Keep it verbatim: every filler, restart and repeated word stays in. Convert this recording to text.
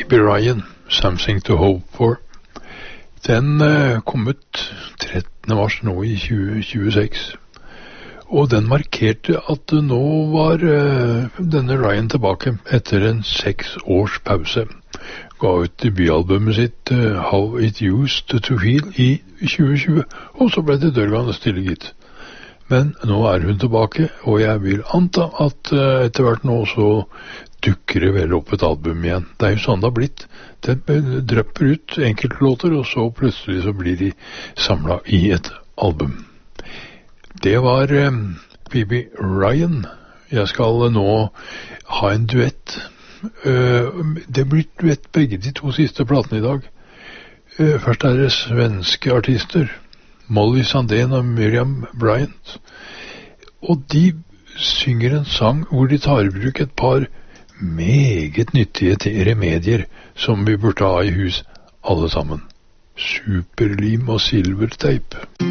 Phoebe Ryan, Something to Hope For. Den uh, kom ut trettende mars nå i tjue tjueseks. Og den markerte at nå var uh, denne Ryan tilbake etter en seks års pause. Ga ut debutalbumet sitt uh, How It Used to Feel i tjue tjue, og så ble det dørgående stille gitt. Men nå er hun tilbake, og jeg vil anta at uh, etter hvert nå så dukker det vel opp et album igjen. Det er jo sånn det har blitt. Det drøpper ut enkeltlåter, og så plutselig så blir de samlet i et album. Det var um, Phoebe Ryan. Jeg skal uh, nå ha en duett. Uh, det blir duett begge de to siste platene i dag. Uh, først er det svenske artister, Molly Sandén og Miriam Bryant. Og de synger en sang hvor de tar i bruk et par meget nyttige remedier som vi burde ha i hus alle sammen. Superlim og silverteip.